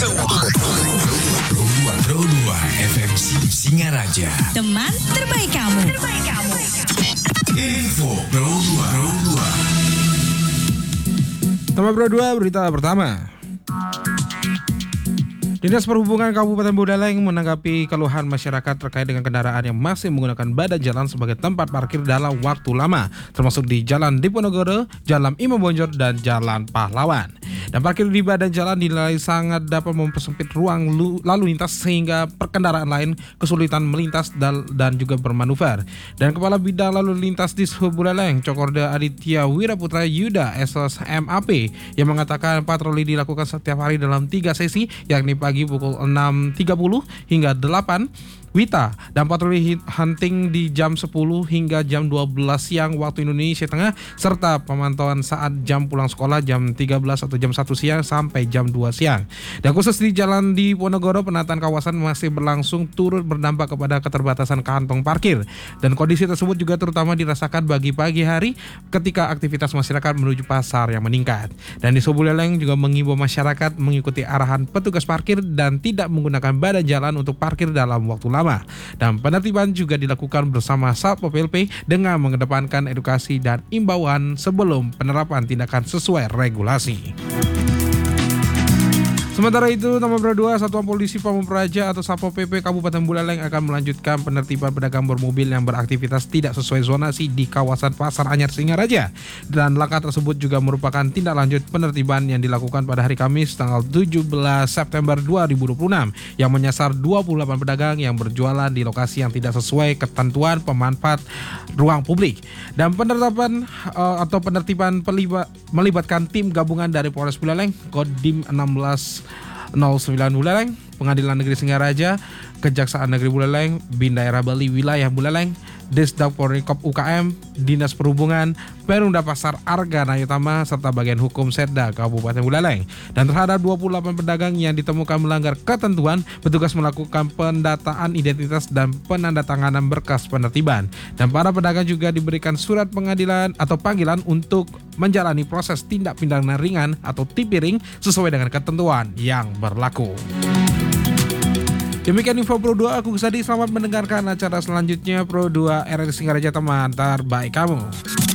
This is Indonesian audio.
Pro 2 FM Singaraja. Teman terbaik kamu. Info Pro 2. Teman Pro 2 berita pertama. Dinas Perhubungan Kabupaten Buleleng menanggapi keluhan masyarakat terkait dengan kendaraan yang masih menggunakan badan jalan sebagai tempat parkir dalam waktu lama, termasuk di Jalan Diponegoro, Jalan Imam Bonjol, dan Jalan Pahlawan. Dan parkir di badan jalan dinilai sangat dapat mempersempit ruang lalu lintas sehingga perkendaraan lain kesulitan melintas dan juga bermanuver. Dan Kepala Bidang Lalu Lintas di Buleleng, Cokorda Aditya Wiraputra Yuda SOS MAP, yang mengatakan patroli dilakukan setiap hari dalam 3 sesi, yakni pagi pukul 6.30 hingga 8 WITA, dan patroli hunting di jam 10 hingga jam 12 siang waktu Indonesia Tengah, serta pemantauan saat jam pulang sekolah jam 13 atau jam 1 siang sampai jam 2 siang. Dan khusus di Jalan Diponegoro, penataan kawasan masih berlangsung turut berdampak kepada keterbatasan kantong parkir. Dan kondisi tersebut juga terutama dirasakan bagi pagi hari ketika aktivitas masyarakat menuju pasar yang meningkat. Dan di Buleleng juga mengimbau masyarakat mengikuti arahan petugas parkir dan tidak menggunakan badan jalan untuk parkir dalam waktu lama. Dan penertiban juga dilakukan bersama Satpol PP dengan mengedepankan edukasi dan imbauan sebelum penerapan tindakan sesuai regulasi. Sementara itu, nomor 2 Satuan Polisi Pamung Praja atau Satpol PP Kabupaten Buleleng akan melanjutkan penertiban pedagang bermobil yang beraktivitas tidak sesuai zonasi di kawasan Pasar Anyar Singaraja. Dan langkah tersebut juga merupakan tindak lanjut penertiban yang dilakukan pada hari Kamis tanggal 17 September 2026 yang menyasar 28 pedagang yang berjualan di lokasi yang tidak sesuai ketentuan pemanfaat ruang publik. Dan penertiban melibatkan tim gabungan dari Polres Buleleng, Kodim 1609 Buleleng, Pengadilan Negeri Singaraja, Kejaksaan Negeri Buleleng, Bin Daerah Bali Wilayah Buleleng, Disdap Porikop UKM, Dinas Perhubungan, Perumda Pasar Arga Nayutama, serta bagian hukum Setda Kabupaten Buleleng. Dan terhadap 28 pedagang yang ditemukan melanggar ketentuan, petugas melakukan pendataan identitas dan penandatanganan berkas penertiban. Dan para pedagang juga diberikan surat pengadilan atau panggilan untuk menjalani proses tindak pidana ringan atau tipiring sesuai dengan ketentuan yang berlaku. Demikian info Pro 2, aku Gusadi. Selamat mendengarkan acara selanjutnya Pro 2 RRI Singaraja, teman terbaik kamu.